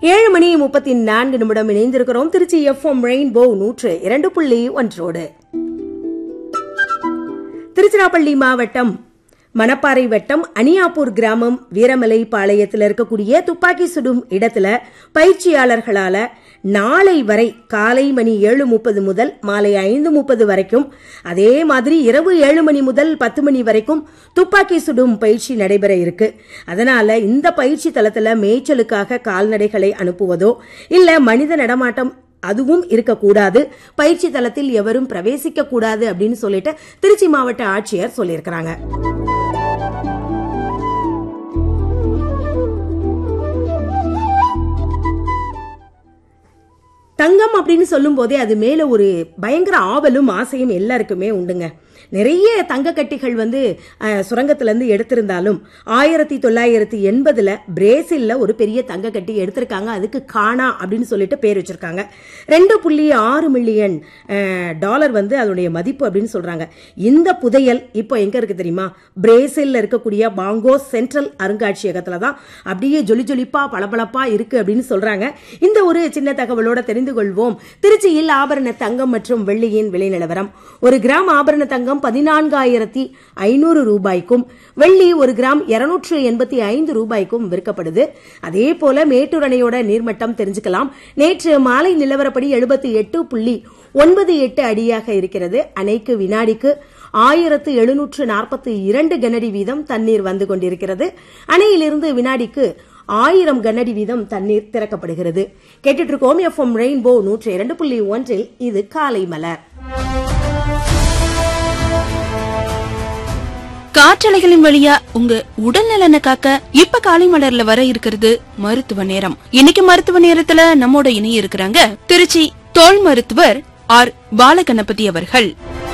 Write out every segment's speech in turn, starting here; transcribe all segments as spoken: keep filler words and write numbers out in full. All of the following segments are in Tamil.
ஏழு மணி முப்பத்தி நான்கு நிமிடம் இணைந்திருக்கிறோம் திருச்சி எஃப்எம் ரெயின்போ நூற்று இரண்டு புள்ளி ஒன்றோடு. திருச்சிராப்பள்ளி மாவட்டம் மணப்பாறை வட்டம் அணியாப்பூர் கிராமம் வீரமலை பாளையத்தில் இருக்கக்கூடிய துப்பாக்கி சுடும் இடத்துல பயிற்சியாளர்களால நாளை வரை காலை மணி ஏழு முப்பது முதல் மாலை ஐந்து முப்பது வரைக்கும், அதே மாதிரி இரவு ஏழு மணி முதல் பத்து மணி வரைக்கும் துப்பாக்கி சுடும் பயிற்சி நடைபெற இருக்கு. அதனால இந்த பயிற்சி தளத்துல மேய்ச்சலுக்காக கால்நடைகளை அனுப்புவதோ இல்ல மனித நடமாட்டம் அதுவும் இருக்கக்கூடாது, பயிற்சி தளத்தில் எவரும் பிரவேசிக்க கூடாது அப்படின்னு சொல்லிட்டு திருச்சி மாவட்ட ஆட்சியர் சொல்லியிருக்கிறாங்க. தங்கம் அப்படின்னு சொல்லும் போதே அது மேல ஒரு பயங்கர ஆவலும் ஆசையும் எல்லாருக்குமே உண்டுங்க. நிறைய தங்க கட்டிகள் வந்து சுரங்கத்துல இருந்து எடுத்திருந்தாலும் ஆயிரத்தி தொள்ளாயிரத்தி எண்பதுல பிரேசில்ல ஒரு பெரிய தங்க கட்டி எடுத்திருக்காங்க. அதுக்கு கானா அப்படின்னு சொல்லிட்டு பேர் வச்சிருக்காங்க. ரெண்டு புள்ளி ஆறு மில்லியன் டாலர் வந்து அதனுடைய மதிப்பு அப்படின்னு சொல்றாங்க. இந்த புதையல் இப்போ எங்க இருக்கு தெரியுமா? பிரேசில்ல இருக்கக்கூடிய பாங்கோ சென்ட்ரல் அருங்காட்சியகத்துல தான் அப்படியே ஜொலி ஜொலிப்பா பளபளப்பா இருக்கு அப்படின்னு சொல்றாங்க. இந்த ஒரு சின்ன தகவலோட தெரிந்து கொள்வோம். திருச்சியில் ஆபரண தங்கம் மற்றும் வெள்ளியின் விலை நிலவரம். ஒரு கிராம் ஆபரண தங்கம் பதினான்காயிரத்தி ஐநூறு ரூபாய்க்கும் வெள்ளி ஒரு கிராம் இருநூற்று எண்பத்தி ஐந்து ரூபாய்க்கும் விற்கப்படுது. அதே போல மேட்டூர் அணையோட நீர்மட்டம் தெரிஞ்சுக்கலாம். நேற்று மாலை நிலவரப்படி எழுபத்தி எட்டு புள்ளி ஒன்பது எட்டு அடியாக இருக்கிறது. அணைக்கு வினாடிக்கு ஆயிரத்து எழுநூற்று நாற்பத்தி இரண்டு கனஅடி வீதம் தண்ணீர் வந்து கொண்டிருக்கிறது. அணையிலிருந்து வினாடிக்கு ஆயிரம் கனஅடி வீதம் தண்ணீர் திறக்கப்படுகிறது. கேட்டுட்டு இருக்கோம் எஃப்எம் ரெயின்போ நூற்று இரண்டு புள்ளி ஒன்றில். இது காலை மலர். காற்றலைகளின் வழியா உங்க உடல் நலனை காக்க இப்ப காலை மலர்ல வர இருக்கிறது மருத்துவ நேரம். இன்னைக்கு மருத்துவ நேரத்துல நம்மோட இணைய இருக்கிறாங்க திருச்சி தோல் மருத்துவர் ஆர் பாலகணபதி அவர்கள்.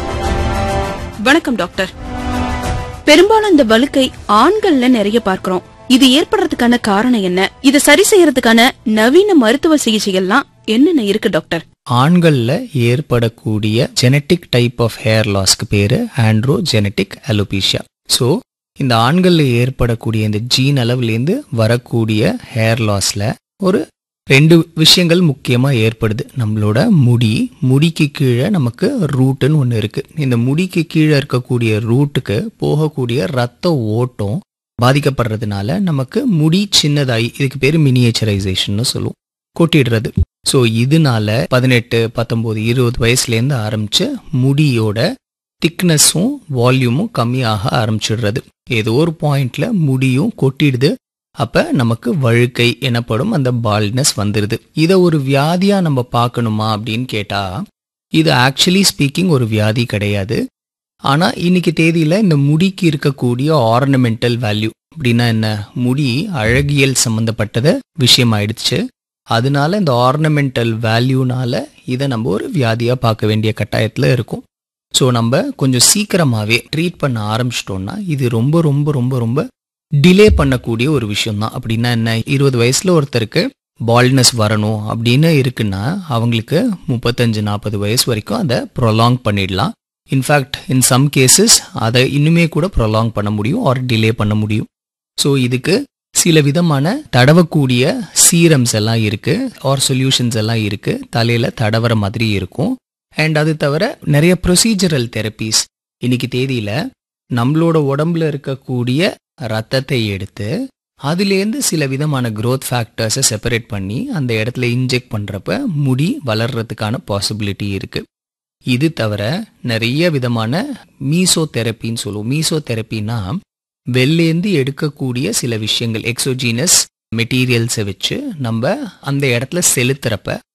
வணக்கம் டாக்டர். பெரும்பாலும் இந்த வழுக்கை ஆண்கள்ல நிறைய பார்க்கிறோம். இது ஏற்படுறதுக்கான காரணம் என்ன? இதை சரி செய்யறதுக்கான நவீன மருத்துவ சிகிச்சைகள்லாம் என்னென்ன இருக்கு டாக்டர்? ஆண்கள்ல ஏற்படக்கூடிய ஜெனட்டிக் டைப் ஆஃப் ஹேர் லாஸ்க்கு பேரு ஆண்ட்ரோஜெனட்டிக் அலோபீஷியா. ஸோ இந்த ஆண்கள்ல ஏற்படக்கூடிய இந்த ஜீன் அளவுலேருந்து வரக்கூடிய ஹேர் லாஸ்ல ஒரு ரெண்டு விஷயங்கள் முக்கியமா ஏற்படுது. நம்மளோட முடி முடிக்கு கீழே நமக்கு ரூட்டுன்னு ஒன்று இருக்கு. இந்த முடிக்கு கீழே இருக்கக்கூடிய ரூட்டுக்கு போகக்கூடிய ரத்த ஓட்டம் பாதிக்கப்படுறதுனால நமக்கு முடி சின்னதாகி, இதுக்கு பேரு மினியேச்சரைசேஷன் சொல்லுவோம், கொட்டிடுறது. ஸோ இதனால பதினெட்டு பத்தொன்பது இருபது வயசுலேருந்து ஆரம்பிச்சு முடியோட திக்னஸும் வால்யூமும் கம்மியாக ஆரம்பிச்சிடுறது. ஏதோ ஒரு பாயிண்ட்ல முடியும் கொட்டிடுது. அப்ப நமக்கு வழுக்கை எனப்படும் அந்த பால்ட்னஸ் வந்துடுது. இதை ஒரு வியாதியா நம்ம பார்க்கணுமா அப்படின்னு கேட்டா, இது ஆக்சுவலி ஸ்பீக்கிங் ஒரு வியாதி கிடையாது. ஆனா இன்னைக்கு தேதியில இந்த முடிக்கு இருக்கக்கூடிய ஆர்னமெண்டல் வேல்யூ அப்படின்னா என்ன, முடி அழகியல் சம்பந்தப்பட்டத விஷயம் ஆயிடுச்சு. அதனால இந்த ஆர்னமெண்டல் வேல்யூனால இதை நம்ம ஒரு வியாதியா பார்க்க வேண்டிய கட்டாயத்துல இருக்கும். ஸோ நம்ம கொஞ்சம் சீக்கிரமாவே ட்ரீட் பண்ண ஆரம்பிச்சிட்டோம்னா இது ரொம்ப ரொம்ப ரொம்ப ரொம்ப டிலே பண்ணக்கூடிய ஒரு விஷயம் தான். அப்படின்னா என்ன, இருபது வயசுல ஒருத்தருக்கு பால்ட்னஸ் வரணும் அப்படின்னு இருக்குன்னா அவங்களுக்கு முப்பத்தஞ்சு நாற்பது வயசு வரைக்கும் அதை ப்ரொலாங் பண்ணிடலாம். இன்ஃபேக்ட் இன் சம் கேசஸ் அதை இன்னுமே கூட ப்ரொலாங் பண்ண முடியும் ஆர் டிலே பண்ண முடியும். ஸோ இதுக்கு சில விதமான தடவக்கூடிய சீரம்ஸ் எல்லாம் இருக்கு ஆர் சொல்யூஷன்ஸ் எல்லாம் இருக்கு. தலையில தடவர மாதிரி இருக்கும். அண்ட் அது தவிர நிறைய ப்ரொசீஜரல் தெரப்பீஸ் இன்னைக்கு தேதியில நம்மளோட உடம்புல இருக்கக்கூடிய ரத்தத்தை எடுத்து அதுலேருந்து சில விதமான growth ஃபேக்டர்ஸை செப்பரேட் பண்ணி அந்த இடத்துல இன்ஜெக்ட் பண்றப்ப முடி வளர்றதுக்கான பாசிபிலிட்டி இருக்கு. இது தவிர நிறைய விதமான மீசோ தெரப்பின்னு சொல்லுவோம். மீசோ தெரப்பின்னா வெளிலேந்து எடுக்கக்கூடிய சில விஷயங்கள், எக்ஸோஜீனஸ் மெட்டீரியல்ஸை வச்சு நம்ம அந்த இடத்துல செலுத்துறப்ப